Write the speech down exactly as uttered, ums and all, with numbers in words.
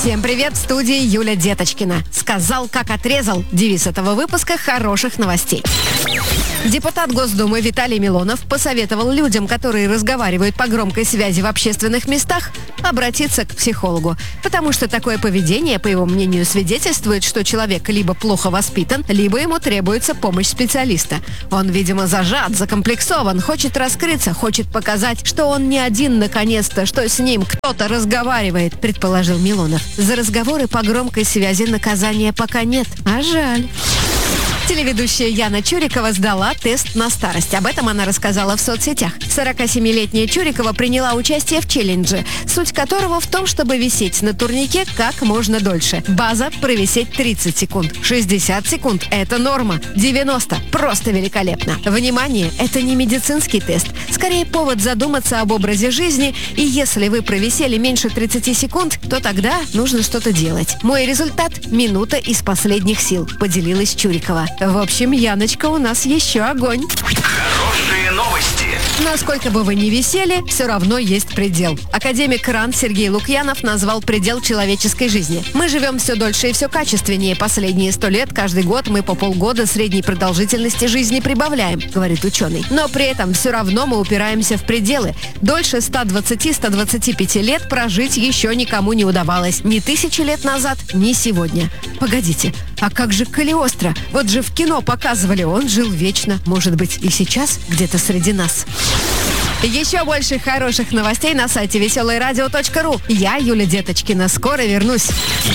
Всем привет, в студии Юля Деточкина. Сказал, как отрезал. Девиз этого выпуска хороших новостей. Депутат Госдумы Виталий Милонов посоветовал людям, которые разговаривают по громкой связи в общественных местах, обратиться к психологу. Потому что такое поведение, по его мнению, свидетельствует, что человек либо плохо воспитан, либо ему требуется помощь специалиста. Он, видимо, зажат, закомплексован, хочет раскрыться, хочет показать, что он не один наконец-то, что с ним кто-то разговаривает, предположил Милонов. За разговоры по громкой связи наказания пока нет, а жаль. Телеведущая Яна Чурикова сдала тест на старость. Об этом она рассказала в соцсетях. сорокасемилетняя Чурикова приняла участие в челлендже, суть которого в том, чтобы висеть на турнике как можно дольше. База – провисеть тридцать секунд. шестьдесят секунд – это норма. девяносто – просто великолепно. Внимание, это не медицинский тест. Скорее, повод задуматься об образе жизни. И если вы провисели меньше тридцати секунд, то тогда нужно что-то делать. Мой результат – минута из последних сил, поделилась Чурикова. В общем, Яночка, у нас еще огонь. Хорошие новости. Насколько бы вы ни висели, все равно есть предел. Академик РАН Сергей Лукьянов назвал предел человеческой жизни. Мы живем все дольше и все качественнее. Последние сто лет каждый год мы по полгода средней продолжительности жизни прибавляем, говорит ученый. Но при этом все равно мы упираемся в пределы. Дольше ста двадцати — ста двадцати пяти лет прожить еще никому не удавалось. Ни тысячи лет назад, ни сегодня. Погодите, а как же Калиостро? Вот же в кино показывали, он жил вечно. Может быть, и сейчас где-то среди нас. Еще больше хороших новостей на сайте веселое радио точка ру. Я, Юля Деточкина, скоро вернусь.